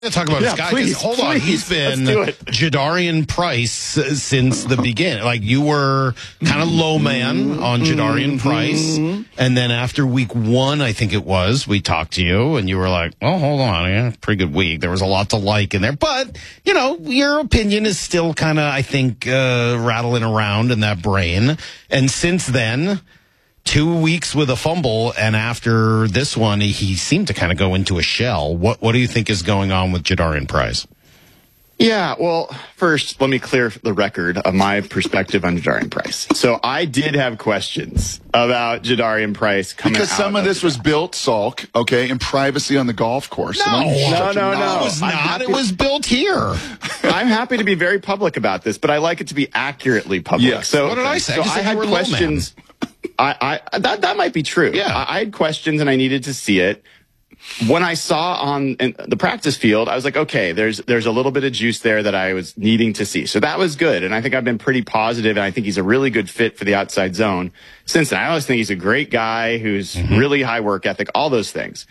Let's talk about this guy. Hold on. He's been Jadarian Price since the beginning. Like, you were kind of low man on Jadarian Price. And then after week 1, I think it was, we talked to you and you were like, oh, hold on. Yeah, pretty good week. There was a lot to like in there. But, you know, your opinion is still kind of, I think, rattling around in that brain. And since then, 2 weeks with a fumble, and after this one, he seemed to kind of go into a shell. What do you think is going on with Jadarian Price? Yeah, well, first, let me clear the record of my perspective on Jadarian Price. So I did have questions about Jadarian Price coming out. Because some of this was built, Salk, okay, in privacy on the golf course. No. It was not. It was built here. I'm happy to be very public about this, but I like it to be accurately public. Yes. So what did I say? So I had questions. That might be true. Yeah. I had questions and I needed to see it. When I saw on the practice field, I was like, okay, there's a little bit of juice there that I was needing to see. So that was good. And I think I've been pretty positive, and I think he's a really good fit for the outside zone since then. I always think he's a great guy who's really high work ethic, all those things.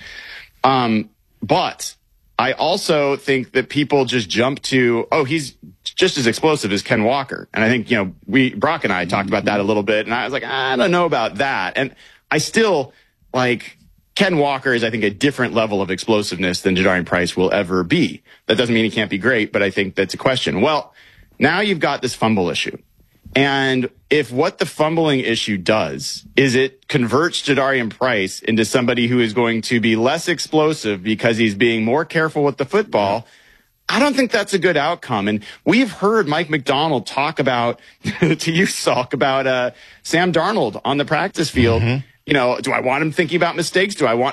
But I also think that people just jump to, oh, he's just as explosive as Ken Walker. And I think, you know, Brock and I talked about that a little bit, and I was like, I don't know about that. And I still, like, Ken Walker is, I think, a different level of explosiveness than Jadarian Price will ever be. That doesn't mean he can't be great, but I think that's a question. Well, now you've got this fumble issue. And if what the fumbling issue does is it converts Jadarian Price into somebody who is going to be less explosive because he's being more careful with the football, I don't think that's a good outcome. And we've heard Mike Macdonald talk about, to you, Salk, about Sam Darnold on the practice field. You know, do I want him thinking about mistakes? Do I want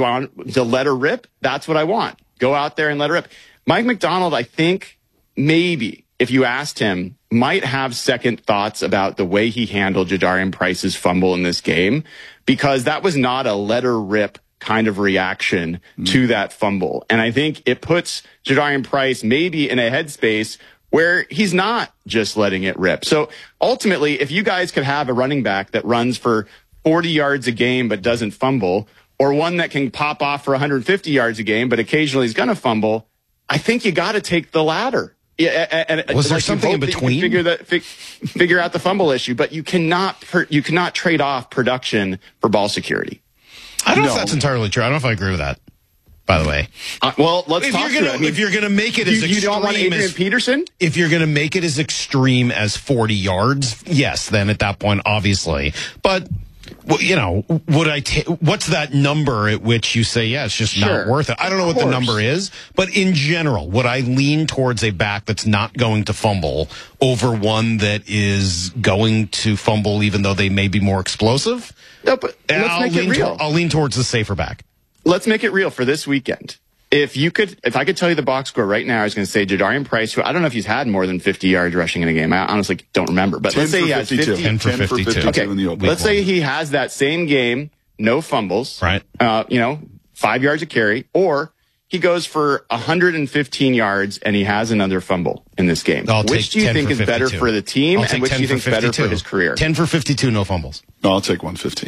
to let her rip? That's what I want. Go out there and let her rip. Mike Macdonald, I think, maybe, if you asked him, might have second thoughts about the way he handled Jadarian Price's fumble in this game, because that was not a let her rip kind of reaction to that fumble. And I think it puts Jadarian Price maybe in a headspace where he's not just letting it rip. So ultimately, if you guys could have a running back that runs for 40 yards a game but doesn't fumble, or one that can pop off for 150 yards a game but occasionally is going to fumble, I think you got to take the latter. Yeah, and was there something in between? Figure out the fumble issue, but you cannot trade off production for ball security. I don't know if that's entirely true. I don't know if I agree with that, by the way. Well, let's talk through it. If you're going to make it as extreme, you don't want Adrian Peterson? If you're going to make it as extreme as 40 yards, yes, then at that point, obviously. But, well, you know, what's that number at which you say, yeah, it's just not worth it? I don't know what the number is, but in general, would I lean towards a back that's not going to fumble over one that is going to fumble even though they may be more explosive? No, but let's make it real. I'll lean towards the safer back. Let's make it real for this weekend. If I could tell you the box score right now, I was going to say Jadarian Price, who I don't know if he's had more than 50 yards rushing in a game. I honestly don't remember. But let's say he has 50. 10 for 52. Okay, let's say he has that same game, no fumbles. Right. 5 yards a carry, or he goes for 115 yards and he has another fumble in this game. Which do you think is better for the team, and which do you think is better for his career? 10 for 52, no fumbles. No, I'll take 115.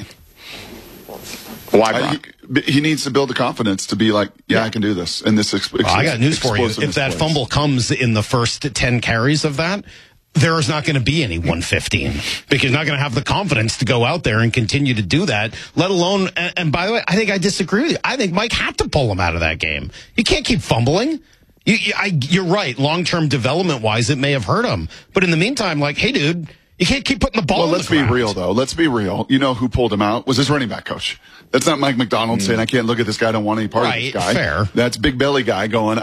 Why, Brock? He needs to build the confidence to be like, I can do this. And this I got news for you. If that fumble comes in the first 10 carries of that, there is not going to be any 115 because you're not going to have the confidence to go out there and continue to do that, let alone, and by the way, I think I disagree with you. I think Mike had to pull him out of that game. You can't keep fumbling. You're right. Long-term development-wise, it may have hurt him. But in the meantime, like, hey, dude, you can't keep putting the ball on the ground. Let's be real, though. Let's be real. You know who pulled him out was his running back coach. That's not Mike Macdonald saying, I can't look at this guy, I don't want any part of this guy. Fair. That's Big Belly guy going,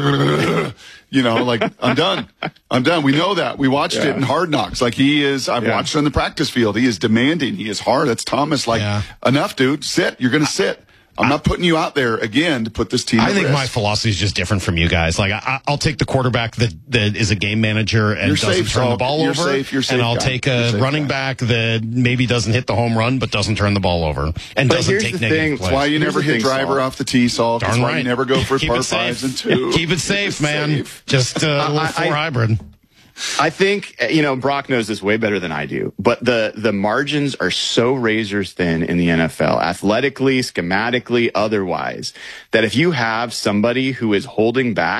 like, I'm done. I'm done. We know that. We watched it in Hard Knocks. Like, he is, I've watched it on the practice field. He is demanding. He is hard. That's Thomas. Like, enough, dude. Sit. You're going to sit. I'm not putting you out there again to put this team at risk. I think my philosophy is just different from you guys. Like, I'll take the quarterback that is a game manager and doesn't turn the ball over. And I'll take a running back that maybe doesn't hit the home run but doesn't turn the ball over and doesn't take negative plays. That's why you never hit driver off the tee, Saul. That's why you never go for par fives and two. Keep it safe, man. Just a little four hybrid. I think, Brock knows this way better than I do, but the margins are so razor thin in the NFL, athletically, schematically, otherwise, that if you have somebody who is holding back